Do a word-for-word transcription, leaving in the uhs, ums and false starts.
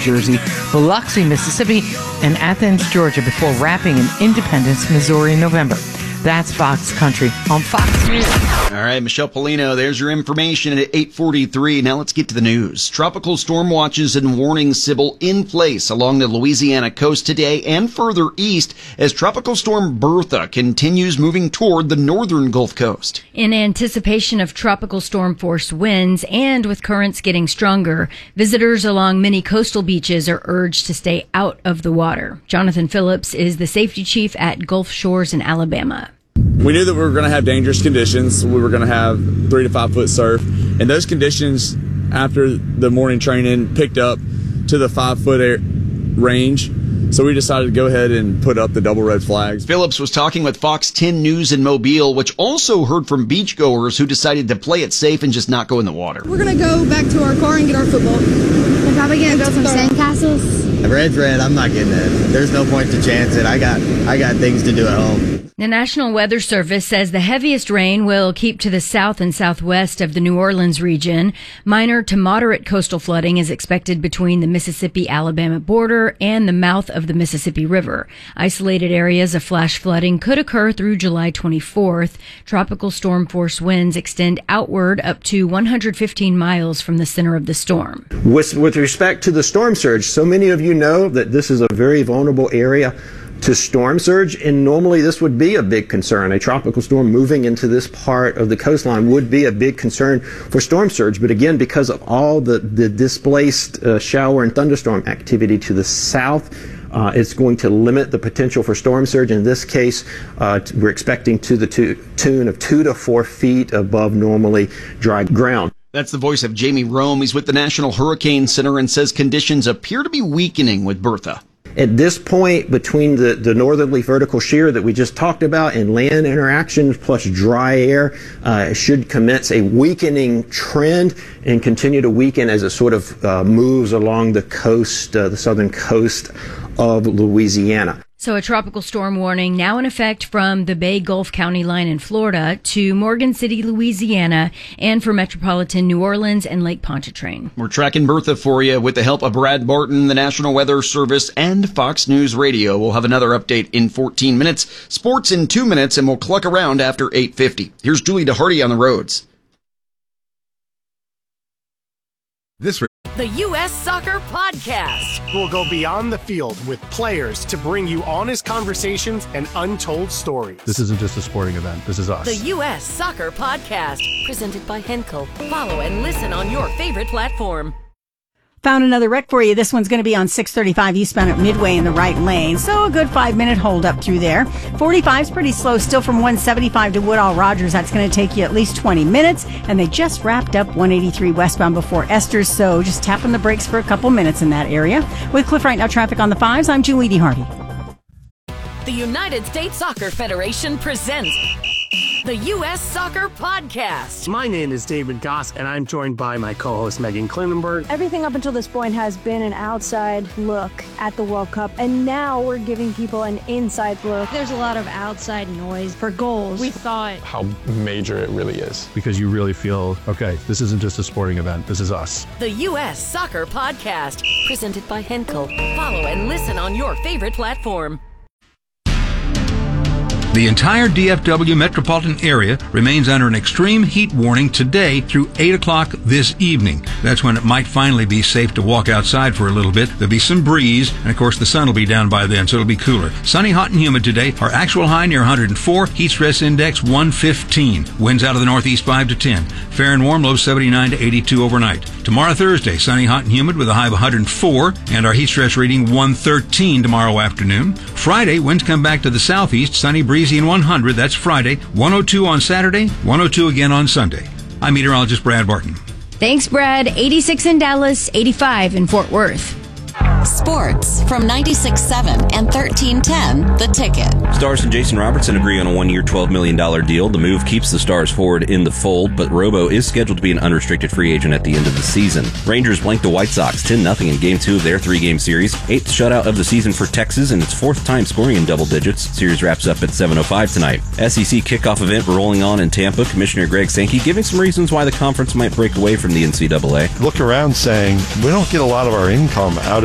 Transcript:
Jersey, Biloxi, Mississippi, and Athens, Georgia, before wrapping in Independence, Missouri in November. That's Fox Country on Fox News. All right, Michelle Polino, there's your information at eight forty-three. Now let's get to the news. Tropical storm watches and warnings, Sybil, in place along the Louisiana coast today and further east as Tropical Storm Bertha continues moving toward the northern Gulf Coast. In anticipation of tropical storm force winds and with currents getting stronger, visitors along many coastal beaches are urged to stay out of the water. Jonathan Phillips is the safety chief at Gulf Shores in Alabama. We knew that we were going to have dangerous conditions. We were going to have three to five foot surf. And those conditions, after the morning training, picked up to the five foot air range. So we decided to go ahead and put up the double red flags. Phillips was talking with Fox ten News in Mobile, which also heard from beachgoers who decided to play it safe and just not go in the water. We're going to go back to our car and get our football. We're probably going to build some sandcastles. Red's red. I'm not getting it. There's no point to chance it. I got, I got things to do at home. The National Weather Service says the heaviest rain will keep to the south and southwest of the New Orleans region. Minor to moderate coastal flooding is expected between the Mississippi-Alabama border and the mouth of the Mississippi River. Isolated areas of flash flooding could occur through July twenty-fourth. Tropical storm force winds extend outward up to one hundred fifteen miles from the center of the storm. With, with respect to the storm surge, so many of you know that this is a very vulnerable area to storm surge, and normally this would be a big concern. A tropical storm moving into this part of the coastline would be a big concern for storm surge, but again, because of all the, the displaced uh, shower and thunderstorm activity to the south, uh, it's going to limit the potential for storm surge. In this case, uh, we're expecting to the two, tune of two to four feet above normally dry ground. That's the voice of Jamie Rome. He's with the National Hurricane Center and says conditions appear to be weakening with Bertha. At this point, between the, the northerly vertical shear that we just talked about and land interactions plus dry air, uh, should commence a weakening trend and continue to weaken as it sort of uh, moves along the coast, uh, the southern coast of Louisiana. So a tropical storm warning now in effect from the Bay Gulf County line in Florida to Morgan City, Louisiana, and for metropolitan New Orleans and Lake Pontchartrain. We're tracking Bertha for you with the help of Brad Barton, the National Weather Service, and Fox News Radio. We'll have another update in fourteen minutes, sports in two minutes, and we'll cluck around after eight fifty. Here's Julie DeHardy on the roads. This The U S Soccer Podcast. We'll go beyond the field with players to bring you honest conversations and untold stories. This isn't just a sporting event. This is us. The U S Soccer Podcast. Presented by Henkel. Follow and listen on your favorite platform. Found another wreck for you. This one's going to be on six thirty-five eastbound at Midway in the right lane. So a good five minute hold up through there. forty-five is pretty slow still from one seventy-five to Woodall Rogers. That's going to take you at least twenty minutes. And they just wrapped up one eighty-three westbound before Esther's. So just tapping the brakes for a couple minutes in that area. With Cliff Right Now traffic on the fives, I'm Julie DeHardy. The United States Soccer Federation presents the U S Soccer Podcast. My name is David Goss, and I'm joined by my co-host Megan Klinenberg. Everything up until this point has been an outside look at the World Cup, and now we're giving people an inside look. There's a lot of outside noise for goals. We thought how major it really is. Because you really feel, okay, this isn't just a sporting event. This is us. The U S Soccer Podcast. Presented by Henkel. Follow and listen on your favorite platform. The entire D F W metropolitan area remains under an extreme heat warning today through eight o'clock this evening. That's when it might finally be safe to walk outside for a little bit. There'll be some breeze, and of course the sun will be down by then, so it'll be cooler. Sunny, hot, and humid today. Our actual high near one hundred four. Heat stress index one fifteen. Winds out of the northeast five to ten. Fair and warm, low seventy-nine to eighty-two overnight. Tomorrow, Thursday, sunny, hot, and humid with a high of one hundred four, and our heat stress reading one thirteen tomorrow afternoon. Friday, winds come back to the southeast, sunny, breezy, and one hundred. That's Friday. one oh two on Saturday, one oh two again on Sunday. I'm meteorologist Brad Barton. Thanks, Brad. eighty-six in Dallas, eighty-five in Fort Worth. Sports from ninety-six point seven and thirteen ten The Ticket. Stars and Jason Robertson agree on a one-year, twelve million dollars deal. The move keeps the Stars forward in the fold, but Robo is scheduled to be an unrestricted free agent at the end of the season. Rangers blanked the White Sox ten nothing in Game two of their three-game series. Eighth shutout of the season for Texas and its fourth time scoring in double digits. Series wraps up at seven oh five tonight. S E C kickoff event rolling on in Tampa. Commissioner Greg Sankey giving some reasons why the conference might break away from the N C double A. Look around saying, we don't get a lot of our income out